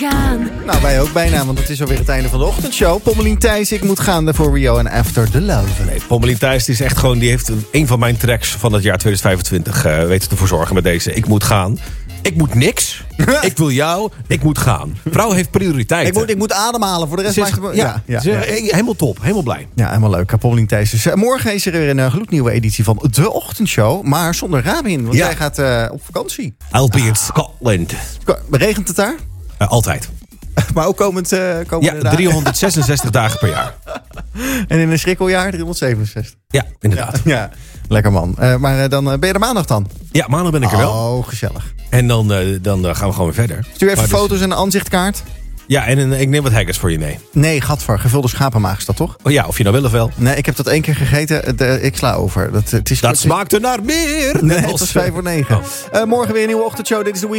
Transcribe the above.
gaan. Nou, wij ook bijna, want het is alweer het einde van de ochtendshow. Pommelien Thijs, ik moet gaan voor Rio en After the Love. Nee, Pommelien Thijs is echt gewoon, die heeft een van mijn tracks van het jaar 2025 weten te verzorgen met deze. Ik moet gaan. Ik moet niks. Ik wil jou. Ik moet gaan. Vrouw heeft prioriteiten. Ik moet ademhalen. Voor de rest maakt het... Helemaal top. Helemaal blij. Ja, helemaal leuk. Pommelien Thijs. Dus, morgen is er weer een gloednieuwe editie van de ochtendshow. Maar zonder Rabin, want jij gaat op vakantie. I'll be in Scotland. Regent het daar? Altijd. Maar ook komende dagen? 366 dagen per jaar. En in een schrikkeljaar 367. Ja, inderdaad. Ja, lekker man. Maar dan ben je er maandag dan? Ja, maandag ben ik er wel. Oh, gezellig. En dan gaan we gewoon weer verder. Stuur even maar foto's en een aanzichtkaart. Ja, en ik neem wat haggis voor je mee. Nee, gadver. Gevulde schapenmaag is dat toch? Oh ja, of je nou wil of wel. Nee, ik heb dat 1 keer gegeten. Ik sla over. Dat smaakte naar meer. Nee, het was 5:09. Morgen weer een nieuwe ochtendshow. Dit is de Weekend.